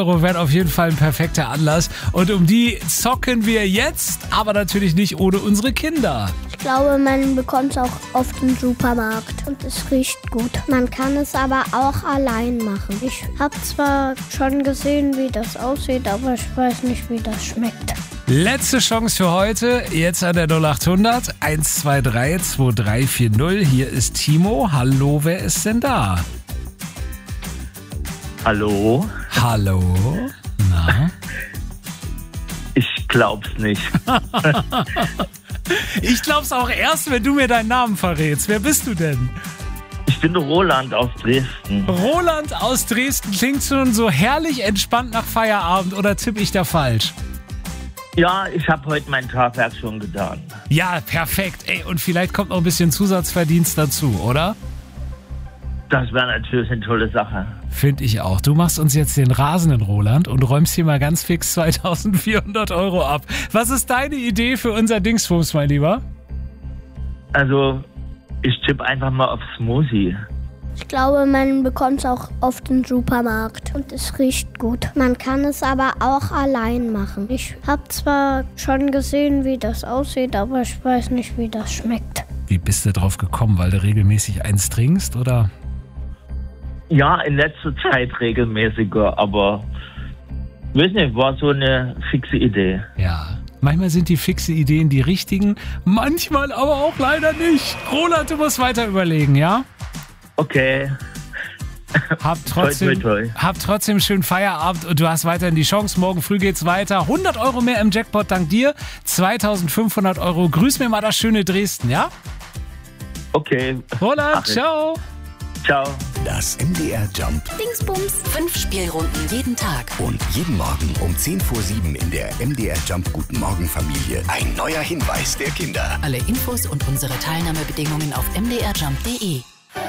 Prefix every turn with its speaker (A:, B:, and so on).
A: Euro wären auf jeden Fall ein perfekter Anlass. Und um die zocken wir jetzt, aber natürlich nicht ohne unsere Kinder.
B: Ich glaube, man bekommt es auch oft im Supermarkt und es riecht gut. Man kann es aber auch allein machen. Ich habe zwar schon gesehen, wie das aussieht, aber ich weiß nicht, wie das schmeckt.
A: Letzte Chance für heute, jetzt an der 0800 123 2340. Hier ist Timo. Hallo, wer ist denn da?
C: Hallo?
A: Hallo? Na?
C: Ich glaub's nicht.
A: Ich glaub's auch erst, wenn du mir deinen Namen verrätst. Wer bist du denn?
C: Ich bin Roland aus Dresden.
A: Roland aus Dresden klingt schon so herrlich entspannt nach Feierabend, oder tippe ich da falsch?
C: Ja, ich habe heute mein Tagwerk schon getan.
A: Ja, perfekt. Ey, und vielleicht kommt noch ein bisschen Zusatzverdienst dazu, oder?
C: Das wäre natürlich eine tolle Sache.
A: Finde ich auch. Du machst uns jetzt den rasenden Roland und räumst hier mal ganz fix 2.400 Euro ab. Was ist deine Idee für unser Dingsbums, mein Lieber?
C: Also, ich tippe einfach mal auf Smoothie.
B: Ich glaube, man bekommt es auch oft im Supermarkt und es riecht gut. Man kann es aber auch allein machen. Ich habe zwar schon gesehen, wie das aussieht, aber ich weiß nicht, wie das schmeckt.
A: Wie bist du drauf gekommen? Weil du regelmäßig eins trinkst, oder?
C: Ja, in letzter Zeit regelmäßiger, aber weiß nicht, war so eine fixe Idee.
A: Ja. Manchmal sind die fixe Ideen die richtigen, manchmal aber auch leider nicht. Roland, du musst weiter überlegen, ja?
C: Okay.
A: Hab trotzdem einen schönen Feierabend und du hast weiterhin die Chance. Morgen früh geht's weiter. 100 Euro mehr im Jackpot dank dir. 2.500 Euro. Grüß mir mal das schöne Dresden, ja?
C: Okay.
A: Roland, ciao.
C: Ciao.
D: Das MDR Jump
E: Dingsbums. 5 Spielrunden jeden Tag.
D: und jeden Morgen um 6:50 in der MDR Jump Guten Morgen Familie. Ein neuer Hinweis der Kinder.
E: Alle Infos und unsere Teilnahmebedingungen auf mdrjump.de.